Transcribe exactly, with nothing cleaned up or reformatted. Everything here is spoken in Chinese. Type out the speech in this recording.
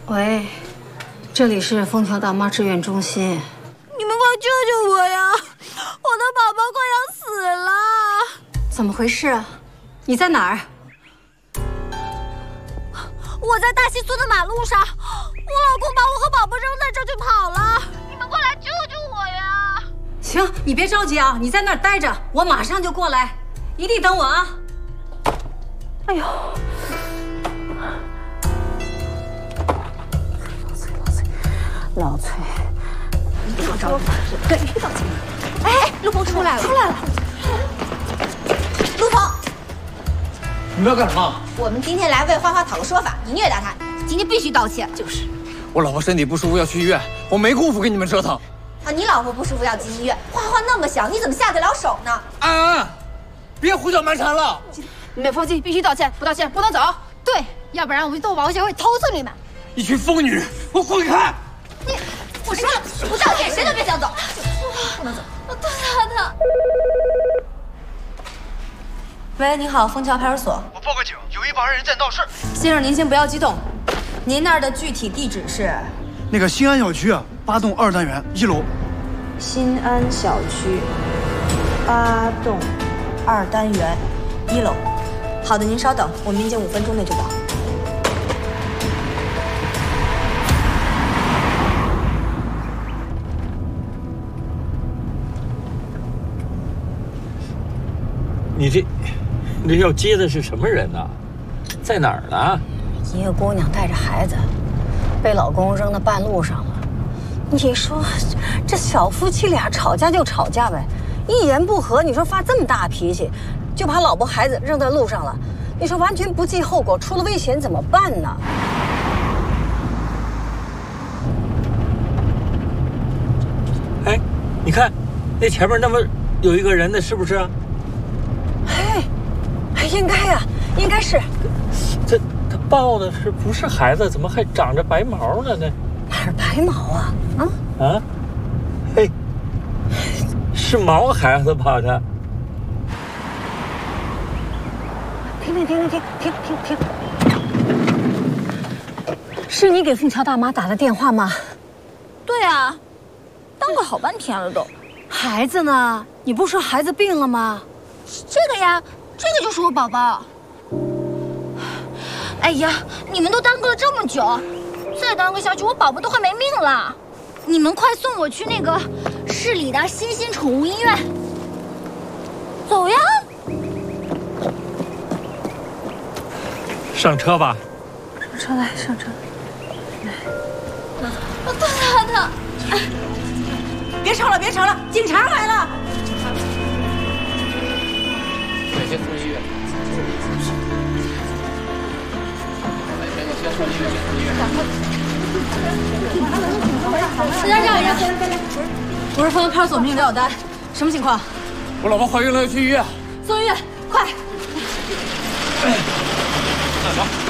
喂，这里是枫桥大妈志愿中心。 你们快救救我呀！我的宝宝快要死了！ 怎么回事啊？你在哪儿？ 我在大西村的马路上，我老公把我和宝宝扔在这儿就跑了。你们快来救救我呀！ 行，你别着急啊，你在那儿待着，我马上就过来，一定等我啊！哎呦！ 老崔，你别着急，对，别着急。 哎，陆鹏出来了，出来了。陆鹏， 你们要干什么？ 我们今天来为花花讨个说法，你虐待她，今天必须道歉。就是， 我老婆身体不舒服要去医院，我没工夫跟你们折腾。 啊，你老婆不舒服要进医院，花花那么小，你怎么下得了手呢？ 安安，别胡搅蛮缠了。 你们夫妻必须道歉，不道歉不能走。对，要不然我们动物保护协会投诉你们。 一群疯女人，给我滚开！ 你，我说了，不道歉，谁都别想走，不能走。我肚子好疼。 喂，你好，枫桥派出所。 我报个警，有一帮人在闹事。 先生，您先不要激动。您那儿的具体地址是？ 那个新安小区啊，八栋二单元一楼。 新安小区八栋二单元一楼。好的，您稍等，我们民警五分钟内就到。 你这，你这要接的是什么人呢？在哪儿呢？ 一个姑娘带着孩子，被老公扔到半路上了。你说，这小夫妻俩吵架就吵架呗，一言不合，你说发这么大脾气，就把老婆孩子扔在路上了。你说完全不计后果，出了危险怎么办呢？ 哎，你看，那前面那么有一个人呢，是不是？ 哎，哎，应该呀、啊，应该是。 这他抱的是不是孩子？怎么还长着白毛呢？呢？ 哪儿白毛啊？啊啊！嘿，是毛孩子吧？他。 停停停停停停停停！是你给枫桥大妈打的电话吗？ 对啊，当个好半天了都。 孩子呢？你不说孩子病了吗？ 这个呀，这个就是我宝宝。哎呀，你们都耽搁了这么久，再耽搁下去，我宝宝都快没命了。你们快送我去那个市里的新兴宠物医院。走呀！ 上车吧。 上车来，上车。来， 我肚子好疼。哎， 别吵了，别吵了，警察来了。 先送医院。先送医院，先送医院。 大家让一让。我是枫桥派出所民警刘小丹，什么情况？ 我老婆怀孕了，要去医院。 送医院，快！ 那走。